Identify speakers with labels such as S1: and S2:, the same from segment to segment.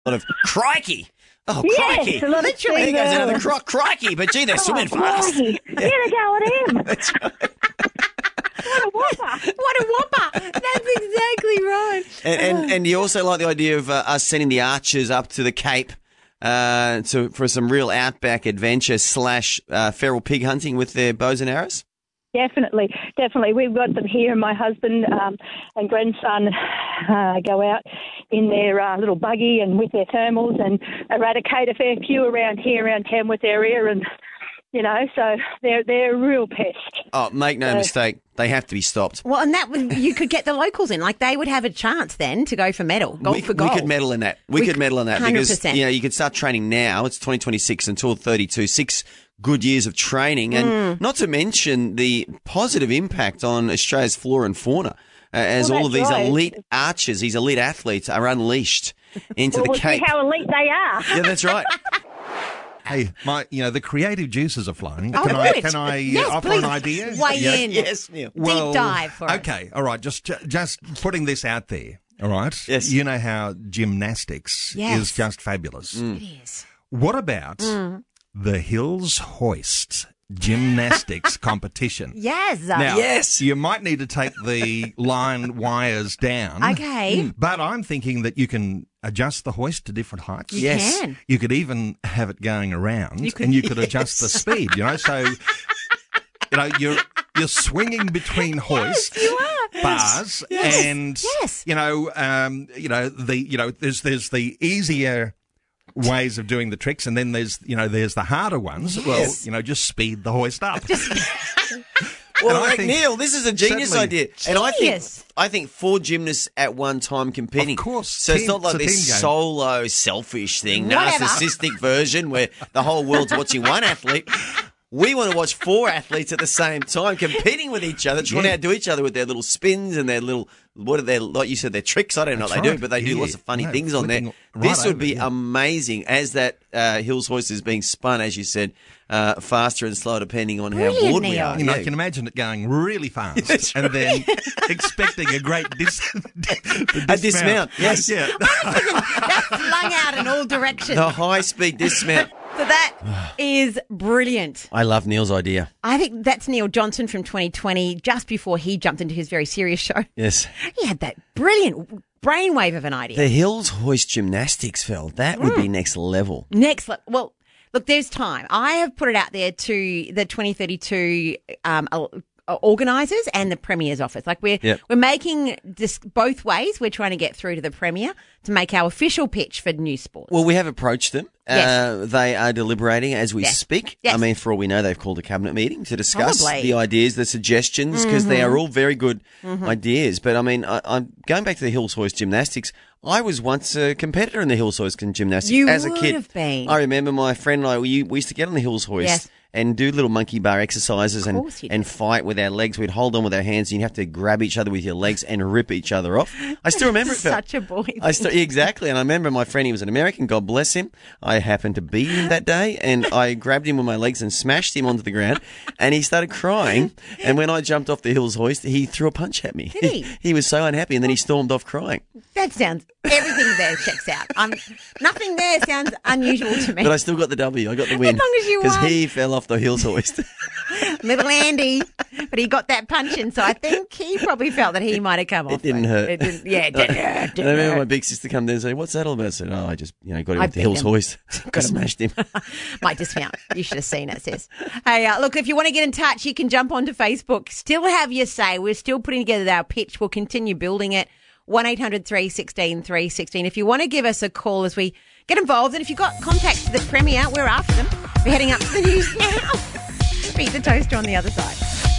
S1: lot of crikey. Oh,
S2: Yes,
S1: crikey.
S2: a lot of
S1: Literally, he goes
S2: things,
S1: another crikey, but gee, they're swimming fast.
S2: Crikey. Get a go at him.
S1: That's right.
S2: What a whopper.
S3: What a whopper. That's exactly right.
S1: And you also like the idea of us sending the archers up to the Cape for some real outback adventure / feral pig hunting with their bows and arrows?
S2: Definitely. We've got them here, and my husband and grandson go out in their little buggy and with their thermals and eradicate a fair few around here, around Tamworth area, and so they're a real pest.
S1: Oh, make no mistake, they have to be stopped.
S3: Well, and you could get the locals in. Like, they would have a chance then to go for medal, gold for gold.
S1: We could medal in that. We could medal in that
S3: 100%.
S1: because you could start training now. It's 2026 until 32. 6 good years of training, and not to mention the positive impact on Australia's flora and fauna as all of these elite archers, these elite athletes are unleashed into the Cape.
S2: See how elite they are.
S1: Yeah, that's right.
S4: Hey, the creative juices are flowing.
S3: Oh,
S4: Can
S3: good.
S4: I
S3: Yes,
S4: offer
S3: please.
S4: an idea?
S3: Weigh in.
S1: Yes, Neil.
S3: Deep dive for us.
S4: Okay, all right. Just putting this out there. All right.
S1: Yes.
S4: You know how gymnastics
S3: Yes.
S4: is just fabulous.
S3: It is.
S4: What about the Hills Hoist gymnastics competition?
S3: Yes.
S4: Now,
S1: Yes.
S4: you might need to take the line wires down.
S3: Okay.
S4: But I'm thinking that you can adjust the hoist to different heights.
S3: You
S1: Yes.
S3: can.
S4: You could even have it going around,
S3: could-
S4: and you could adjust the speed. So you're swinging between hoist
S3: You are.
S4: bars,
S3: Yes.
S4: and
S3: Yes.
S4: there's the easier ways of doing the tricks, and then there's the harder ones.
S1: Yes.
S4: Well, just speed the hoist up.
S1: Well,
S4: And I
S1: like,
S4: think
S1: Neil, this is a genius
S4: certainly-
S1: idea. And
S3: Genius.
S1: I think 4 gymnasts at one time competing.
S4: Of course.
S1: So it's not like
S4: It's a
S1: this
S4: team game.
S1: solo, selfish thing,
S3: Whatever.
S1: narcissistic version where the whole world's watching one athlete. We want to watch 4 athletes at the same time competing with each other, trying to outdo each other with their little spins and their little, like you said, their tricks. I don't know what
S4: That's
S1: they do,
S4: right.
S1: but they do
S4: Yeah,
S1: lots of funny
S4: yeah,
S1: things on there.
S4: flipping right
S1: This would
S4: over,
S1: be
S4: yeah.
S1: amazing as that Hills Hoist is being spun, as you said, faster and slower depending on how
S3: Brilliant,
S1: bored we
S3: Neil.
S1: are.
S4: I can imagine it going really fast and then expecting a great
S1: dismount, yes.
S4: Yeah.
S3: That's flung out in all directions.
S1: The high-speed dismount.
S3: So that is brilliant.
S1: I love Neil's idea.
S3: I think that's Neil Johnson from 2020, just before he jumped into his very serious show.
S1: Yes.
S3: He had that brilliant brainwave of an idea.
S1: The Hills Hoist gymnastics, Phil, that would be next level.
S3: Well, look, there's time. I have put it out there to the 2032 organisers and the Premier's office. Like we're making this both ways. We're trying to get through to the Premier to make our official pitch for new sports.
S1: Well, we have approached them.
S3: Yes.
S1: They are deliberating as we speak.
S3: Yes.
S1: I mean, for all we know, they've called a cabinet meeting to discuss
S3: Probably.
S1: the ideas, the suggestions, because they are all very good ideas. But I mean, I'm going back to the Hills Hoist gymnastics. I was once a competitor in the Hills Hoist gymnastics
S3: You
S1: as a
S3: would
S1: kid.
S3: have been.
S1: I remember my friend and I, we used to get on the Hills Hoist.
S3: Yes.
S1: And do little monkey bar exercises
S3: Of course you did.
S1: and fight with our legs. We'd hold on with our hands, and you'd have to grab each other with your legs and rip each other off. I still remember it. Phil.
S3: Such a boy.
S1: Exactly. And I remember my friend, he was an American, God bless him. I happened to beat him that day, and I grabbed him with my legs and smashed him onto the ground, and he started crying. And when I jumped off the Hills Hoist, he threw a punch at me.
S3: Did he?
S1: He was so unhappy, and then he stormed off crying.
S3: That sounds, everything there checks out. Nothing there sounds unusual to me.
S1: But I still got the W. I got the win.
S3: As long as you
S1: Because
S3: won.
S1: he fell off the Hills Hoist.
S3: Little Andy, but he got that punch in, so I think he probably felt that he might have come off.
S1: It didn't hurt.
S3: It didn't hurt.
S1: And I remember my big sister come down and say, "What's that all about?" I said, "Oh, I just, got him
S3: I
S1: with the
S3: beat
S1: Hills
S3: him.
S1: Hoist. I smashed him."
S3: Might dismount. You should have seen it, sis. Hey, look, if you want to get in touch, you can jump onto Facebook. Still have your say. We're still putting together our pitch. We'll continue building it. 1-800-316 316. If you want to give us a call as we get involved, and if you've got contacts to the Premier, we're after them. We're heading up to the news now. Beat the toaster on the other side.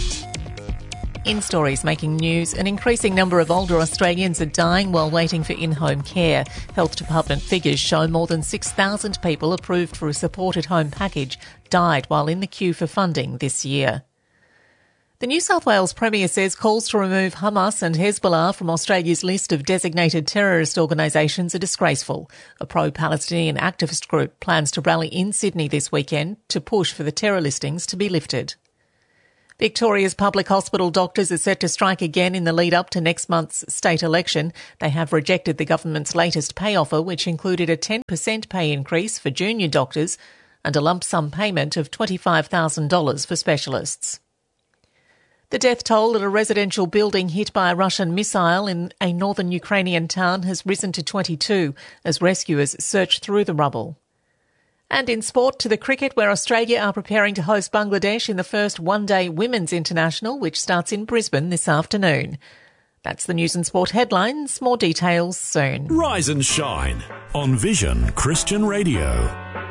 S5: In stories making news, an increasing number of older Australians are dying while waiting for in-home care. Health Department figures show more than 6,000 people approved for a supported home package died while in the queue for funding this year. The New South Wales Premier says calls to remove Hamas and Hezbollah from Australia's list of designated terrorist organisations are disgraceful. A pro-Palestinian activist group plans to rally in Sydney this weekend to push for the terror listings to be lifted. Victoria's public hospital doctors are set to strike again in the lead up to next month's state election. They have rejected the government's latest pay offer, which included a 10% pay increase for junior doctors and a lump sum payment of $25,000 for specialists. The death toll at a residential building hit by a Russian missile in a northern Ukrainian town has risen to 22 as rescuers search through the rubble. And in sport, to the cricket, where Australia are preparing to host Bangladesh in the first one-day Women's International, which starts in Brisbane this afternoon. That's the news and sport headlines. More details soon.
S6: Rise and shine on Vision Christian Radio.